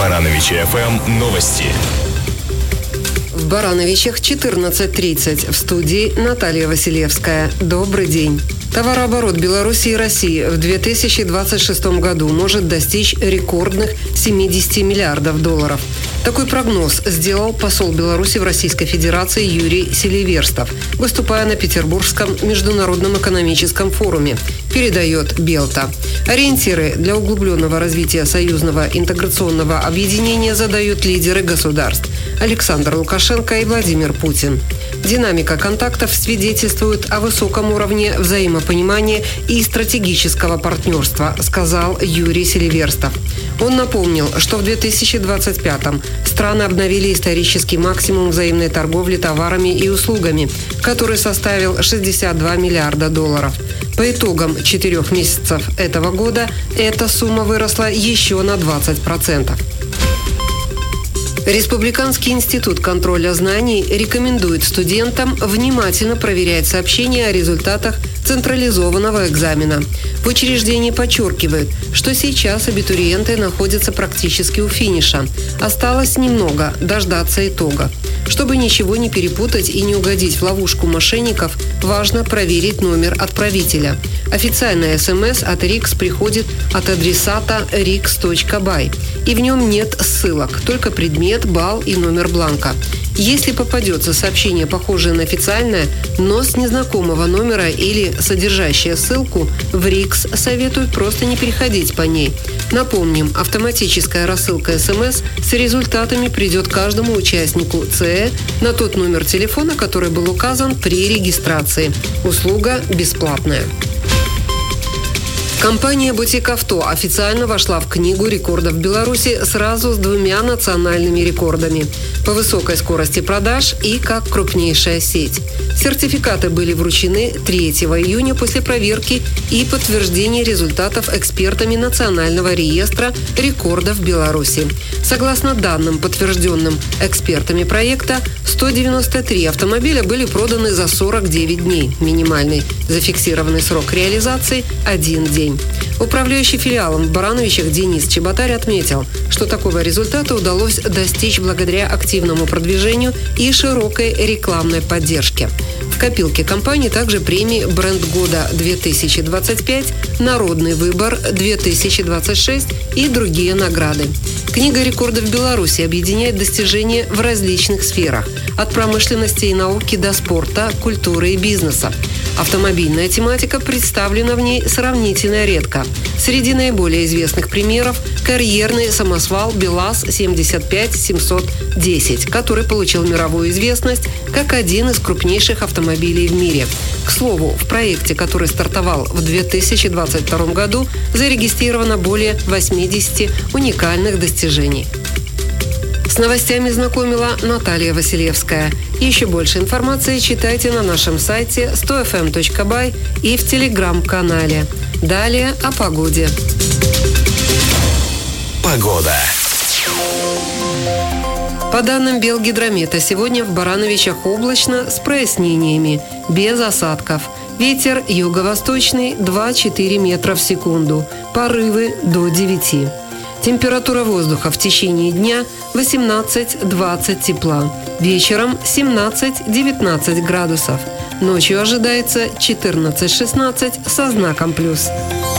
Барановичи ФМ новости. В Барановичах 14:30. В студии Наталья Василевская. Добрый день. Товарооборот Беларуси и России в 2026 году может достичь рекордных 70 миллиардов долларов. Такой прогноз сделал посол Беларуси в Российской Федерации Юрий Селиверстов, выступая на Петербургском международном экономическом форуме, передает Белта. Ориентиры для углубленного развития союзного интеграционного объединения задают лидеры государств Александр Лукашенко и Владимир Путин. Динамика контактов свидетельствует о высоком уровне взаимопонимания и стратегического партнерства, сказал Юрий Селиверстов. Он напомнил, что в 2025-м страны обновили исторический максимум взаимной торговли товарами и услугами, который составил 62 миллиарда долларов. По итогам 4 месяцев этого года эта сумма выросла еще на 20%. Республиканский институт контроля знаний рекомендует студентам внимательно проверять сообщения о результатах централизованного экзамена. В учреждении подчеркивают, что сейчас абитуриенты находятся практически у финиша. Осталось немного дождаться итога. Чтобы ничего не перепутать и не угодить в ловушку мошенников, важно проверить номер отправителя. Официальный СМС от РИКС приходит от адресата rix.by, и в нем нет ссылок, только предмет, балл и номер бланка. Если попадется сообщение, похожее на официальное, но с незнакомого номера или содержащее ссылку, в РИКС советуют просто не переходить по ней. Напомним, автоматическая рассылка СМС с результатами придет каждому участнику ЦЭ на тот номер телефона, который был указан при регистрации. Услуга бесплатная. Компания «Бутик Авто» официально вошла в Книгу рекордов Беларуси сразу с 2 национальными рекордами – по высокой скорости продаж и как крупнейшая сеть. Сертификаты были вручены 3 июня после проверки и подтверждения результатов экспертами Национального реестра рекордов Беларуси. Согласно данным, подтвержденным экспертами проекта, 193 автомобиля были проданы за 49 дней. Минимальный зафиксированный срок реализации – 1 день. Управляющий филиалом в Барановичах Денис Чеботарь отметил, что такого результата удалось достичь благодаря активному продвижению и широкой рекламной поддержке. В копилке компании также премии «Бренд года 2025», «Народный выбор 2026» и другие награды. Книга рекордов Беларуси объединяет достижения в различных сферах – от промышленности и науки до спорта, культуры и бизнеса. Автомобильная тематика представлена в ней сравнительно редко. Среди наиболее известных примеров – карьерный самосвал БелАЗ-75-710, который получил мировую известность как один из крупнейших автомобилей в мире. К слову, в проекте, который стартовал в 2022 году, зарегистрировано более 80 уникальных достижений. С новостями знакомила Наталья Василевская. Еще больше информации читайте на нашем сайте 100fm.by и в телеграм-канале. Далее о погоде. Погода. По данным Белгидромета, сегодня в Барановичах облачно с прояснениями, без осадков. Ветер юго-восточный 2-4 метра в секунду, порывы до 9. Температура воздуха в течение дня 18-20 тепла. Вечером 17-19 градусов. Ночью ожидается 14-16 со знаком плюс.